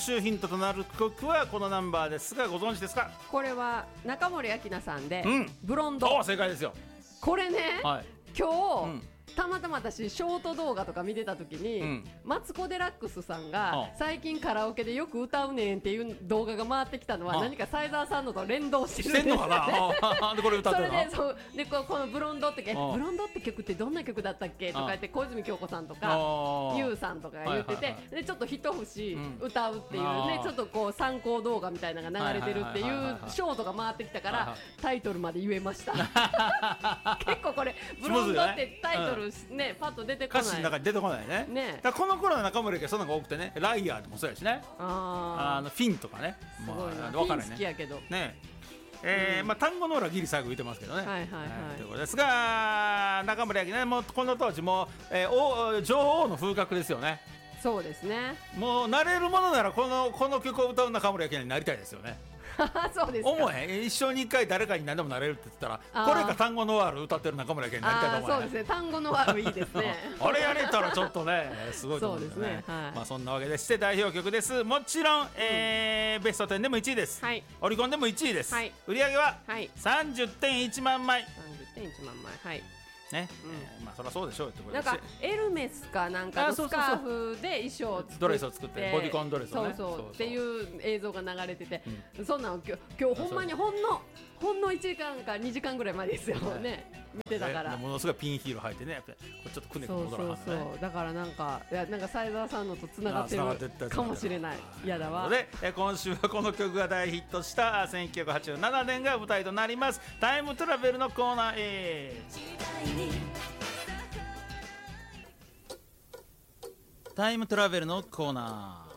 週ヒントとなる曲はこのナンバーですが、ご存知ですか？ これは中森明菜さんで、ブロンド。 正解ですよ。 これね、 はい、 今日、たまたま私ショート動画とか見てた時に、マツコ・デラックスさんが最近カラオケでよく歌うねんっていう動画が回ってきたのは、何か西沢さんのと連動してるんですよね。 でこれ歌ってるの？ それでこのブロンドってブロンドって曲ってどんな曲だったっけとか言って、小泉京子さんとかユウさんとかが言ってて、でちょっと一節歌うっていうね、ちょっとこう参考動画みたいなのが流れてるっていうショートが回ってきたから、タイトルまで言えました。結構これブロンドってタイトルね、パッと出てこない、 歌詞の中に出てこないね。だこの頃の中森家そんなのが多くてね、ライアーでもそうやしね、フィンとかね、 すごいな、 分からフィン好きやけどね。単語の裏ギリ最後言ってますけどね。ということですが、中森明菜ね、もうこの当時も女王の風格ですよね。 そうですね。 もうなれるものならこの曲を歌う中森明菜になりたいですよね。 そうですか。 思えん、一生に一回誰かに何でもなれるって言ったら、これか単語のワール歌ってる中村明菜になりたいと思う。 そうですね、単語のワールいいですね。 あれやれたらちょっとね、すごいと思うんですね。そんなわけでして代表曲です。もちろん、ベスト10でも1位です。オリコンでも1位です。売り上げは 30.1 万枚。 30.1 万枚。はい。 ね、そりゃそうでしょうってことです。なんかエルメスかなんかのスカーフで衣装を作って、 ドレスを作ってボディコンドレスをね、 そうっていう映像が流れてて、そんなの今日ほんまにほんの1時間か2時間ぐらい前ですよね、見てたから。 ものすごいピンヒール履いてね、やっぱりちょっとくねくね踊らはんね。 そうだからなんか西沢さんのとつながってるかもしれない。嫌だわ。 で今週はこの曲が大ヒットした1987年が舞台となりますタイムトラベルのコーナーへ。タイムトラベルのコーナ